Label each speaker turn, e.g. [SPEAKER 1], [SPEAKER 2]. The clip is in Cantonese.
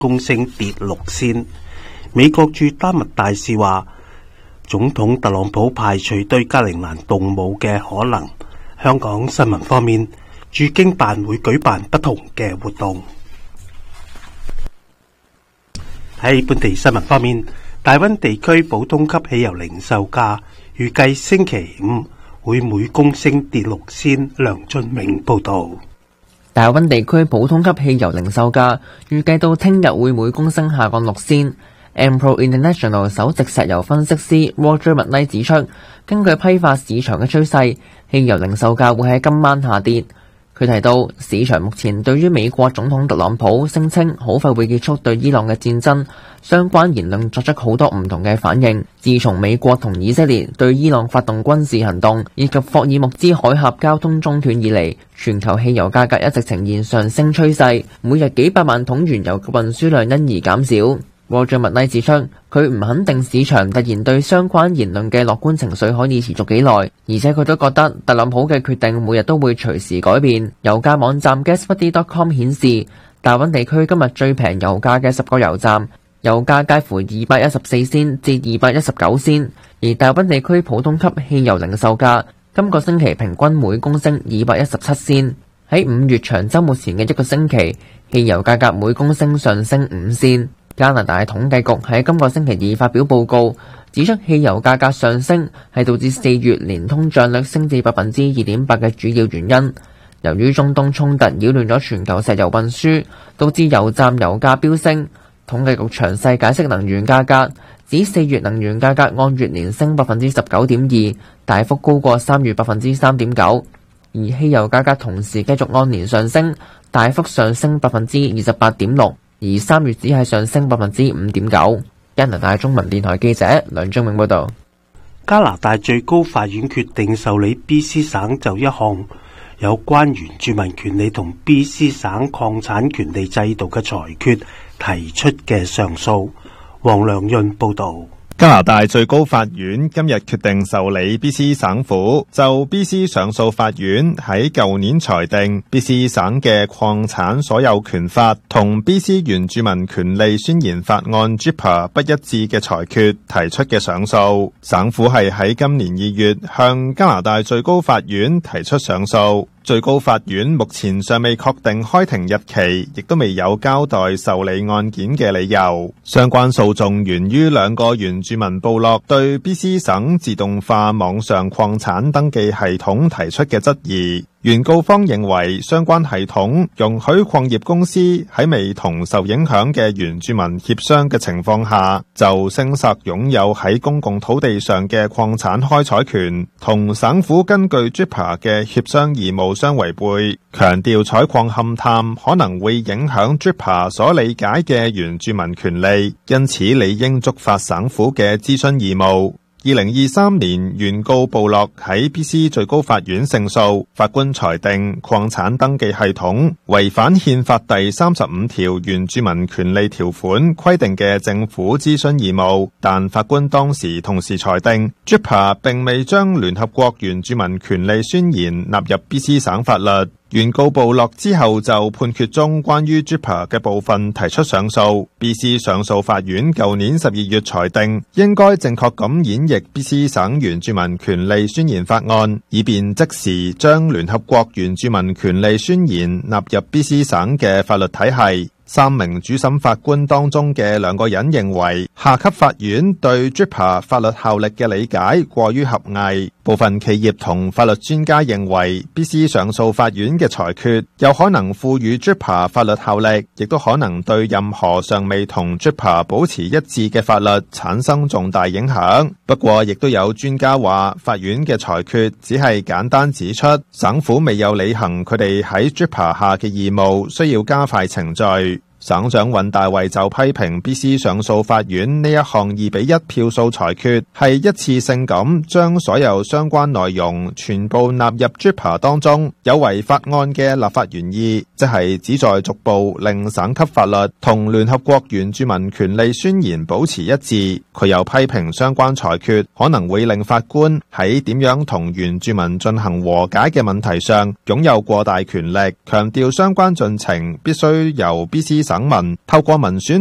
[SPEAKER 1] 公升跌6仙。美國駐丹麥大使話，總統特朗普排除對格陵蘭動武嘅可能。香港新聞方面，駐京辦會舉辦不同嘅活動。喺本地新聞方面，大溫地區普通級汽油零售價預計星期五會每公升跌6仙。梁俊明報道。
[SPEAKER 2] 大溫地區普通級汽油零售價預計到聽日會每公升下降6仙。Ampro International 首席石油分析師 Roger McKnight 指出，根據批發市場嘅趨勢，汽油零售價會喺今晚下跌。佢提到，市場目前對於美國總統特朗普聲稱好快會結束對伊朗嘅戰爭相關言論作出好多唔同嘅反應。自從美國同以色列對伊朗發動軍事行動以及霍爾木茲海峽交通中斷以嚟，全球汽油價格一直呈現上升趨勢，每日幾百萬桶原油嘅運輸量因而減少。Roger McKnight 指出，佢唔肯定市場突然對相關言論嘅樂觀情緒可以持續幾耐，而且佢都覺得特朗普嘅決定每日都會隨時改變。油價網站 GasBuddy.com 顯示，大溫地區今日最平油價嘅10個油站，油價介乎214仙至219仙，而大溫地區普通級汽油零售價今個星期平均每公升217仙。喺5月長週末前嘅一個星期，汽油價格每公升上升5仙。加拿大統計局喺今個星期二發表報告，指出汽油價格上升係導致4月年通脹率升至 2.8% 嘅主要原因。由於中東衝突擾亂咗全球石油運輸，導致油站油價飆升。統計局詳細解釋能源價格，指4月能源價格按月年升 19.2%， 大幅高過3月 3.9%， 而汽油價格同時繼續按年上升，大幅上升 28.6%。而3月只係上升 5.9%。加拿大中文電台記者梁忠明報道。
[SPEAKER 1] 加拿大最高法院決定受理 BC 省就一項有關原住民權利同 BC 省礦產權利制度嘅裁決提出嘅上訴。黃良潤報道。
[SPEAKER 3] 加拿大最高法院今日決定受理 BC 省府就 BC 上訴法院喺舊年裁定 BC 省嘅礦產所有權法同 BC 原住民權利宣言法案 JIPA 不一致嘅裁決提出嘅上訴。省府係喺今年2月向加拿大最高法院提出上訴。最高法院目前尚未確定開庭日期，亦都未有交代受理案件嘅理由。相關訴訟源於2個原住民部落對 BC 省自動化網上礦產登記系統提出嘅質疑。原告方認為相關系統容許礦業公司喺未同受影響嘅原住民協商嘅情況下，就聲索擁有喺公共土地上嘅礦產開採權，同省府根據 JIPA 嘅協商義務相違背，強調採礦勘探可能會影響 JIPA 所理解嘅原住民權利，因此理應觸發省府嘅諮詢義務。2023年，原告部落喺 BC 最高法院勝訴，法官裁定礦產登記系統違反憲法第35條原住民權利條款規定嘅政府諮詢義務，但法官當時同時裁定 JIPA 並未將聯合國原住民權利宣言納入 BC 省法律。原告部落之後就判決中關於 JIPA 嘅部分提出上訴。BC 上訴法院舊年12月裁定，應該正確咁演繹 BC 省原住民權利宣言法案，以便即時將聯合國原住民權利宣言納入 BC 省嘅法律體系。3名主審法官當中嘅2個人認為，下級法院對 JIPA 法律效力嘅理解過於狹隘。部分企業同法律專家認為 BC 上訴法院嘅裁決有可能賦予 JIPA 法律效力，亦都可能對任何尚未同 JIPA 保持一致嘅法律產生重大影響。不過亦都有專家話，法院嘅裁決只係簡單指出省府未有履行佢哋喺 JIPA 下嘅義務，需要加快程序。省長尹大衛就批評 BC 上訴法院呢一項2-1票數裁決係一次性咁將所有相關內容全部納入 JIPA 當中，有違法案嘅立法原意，即係旨在逐步令省級法律同聯合國原住民權利宣言保持一致。佢又批評相關裁決可能會令法官喺點樣同原住民進行和解嘅問題上擁有過大權力，強調相關進程必須由 BC 省民透過民選